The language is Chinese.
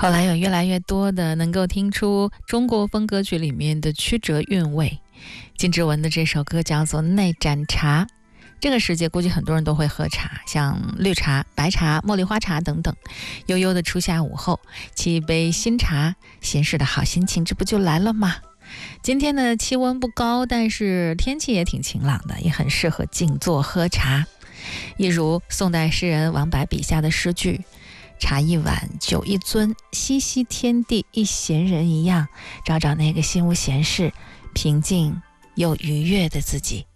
后来有越来越多的能够听出中国风歌曲里面的曲折韵味。金志文的这首歌叫做《那盏茶》。这个时节估计很多人都会喝茶，像绿茶、白茶、茉莉花茶等等。悠悠的初夏午后，沏一杯新茶，闲适的好心情，这不就来了吗？今天的气温不高，但是天气也挺晴朗的，也很适合静坐喝茶。一如宋代诗人王白笔下的诗句：茶一碗，酒一樽，吸吸天地一闲人一样，找找那个心无闲事、平静又愉悦的自己。